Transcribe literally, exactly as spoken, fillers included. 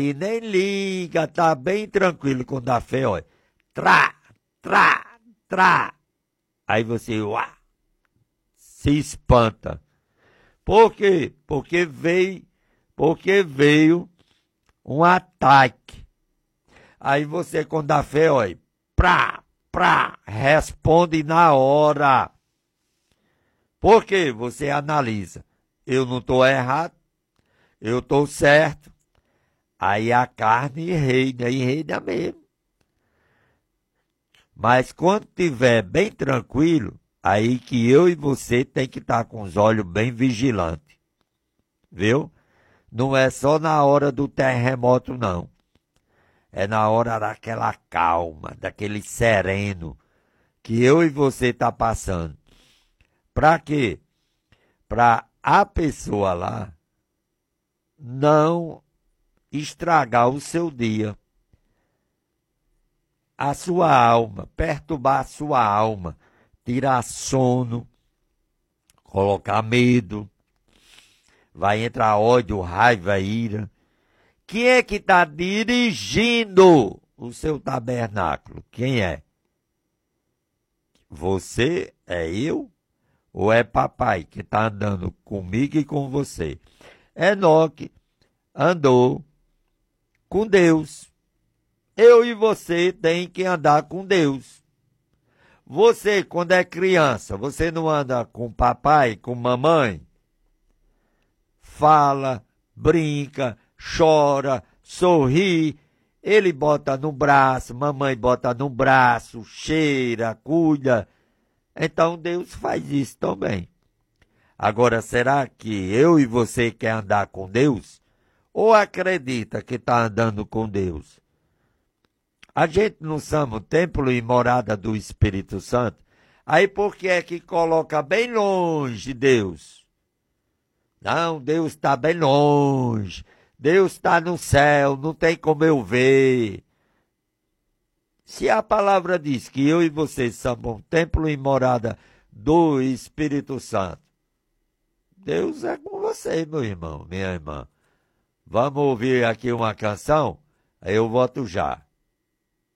E nem liga, tá bem tranquilo com dá fé, olha. Trá, trá, trá. Aí você, uá, se espanta. Por quê? Porque veio, porque veio um ataque. Aí você, com dá fé, olha, prá, prá, responde na hora. Por quê? Você analisa. Eu não estou errado, eu estou certo. Aí a carne reina, e reina mesmo. Mas quando estiver bem tranquilo, aí que eu e você tem que estar com os olhos bem vigilantes. Viu? Não é só na hora do terremoto, não. É na hora daquela calma, daquele sereno que eu e você está passando. Para quê? Para a pessoa lá não estragar o seu dia, a sua alma, perturbar a sua alma, tirar sono, colocar medo, vai entrar ódio, raiva, ira. Quem é que está dirigindo o seu tabernáculo? Quem é? Você? É eu? Ou é papai que está andando comigo e com você? Enoque andou com Deus. Eu e você tem que andar com Deus. Você, quando é criança, você não anda com papai, com mamãe? Fala, brinca, chora, sorri. Ele bota no braço, mamãe bota no braço, cheira, cuida. Então Deus faz isso também. Agora, será que eu e você quer andar com Deus? Ou acredita que está andando com Deus? A gente não chama o templo e morada do Espírito Santo? Aí por que é que coloca bem longe Deus? Não, Deus está bem longe. Deus está no céu, não tem como eu ver. Se a palavra diz que eu e você somos um templo e morada do Espírito Santo, Deus é com você, meu irmão, minha irmã. Vamos ouvir aqui uma canção? Aí eu volto já.